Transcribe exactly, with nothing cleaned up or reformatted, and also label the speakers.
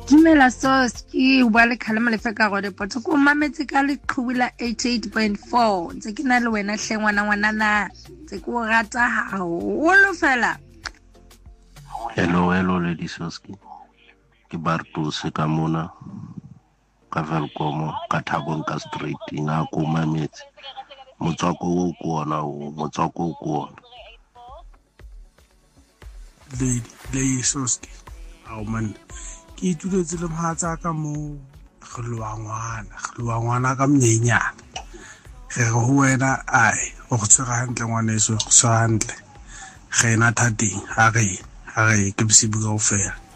Speaker 1: Dumela Soski o bua le Khalema le feka go dipotso ko mametse ka le qhubula eighty-eight point four ntse ke na le wena hle ngwana ngwana na tse ko rata ha o lo fela.
Speaker 2: Hello hello lady Soski ke Barto se ka mona ka Velkomo ka Thabong ka street ina ko mametse motswako o ko ona o motswako o ko ona
Speaker 3: lady lady Soski au man ke ituletse le mhatsa ka mo khloa ngwana khloa ngwana ka mnyenyana ge go wena ai o go tsega hantle ngwana eso go tsega hantle ge na thateng ha re ha re ke bisibuka o fela.